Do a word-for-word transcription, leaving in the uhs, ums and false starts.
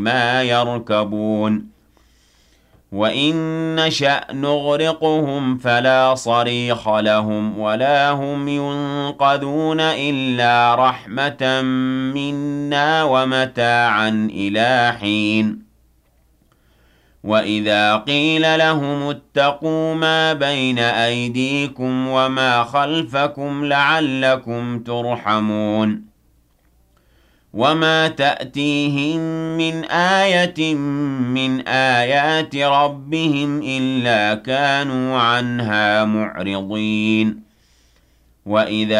ما يركبون وإن نشأ نغرقهم فلا صريخ لهم ولا هم ينقذون إلا رحمة منا ومتاعا إلى حين وإذا قيل لهم اتقوا ما بين أيديكم وما خلفكم لعلكم ترحمون وما تأتيهم من آية من آيات ربهم إلا كانوا عنها معرضين وإذا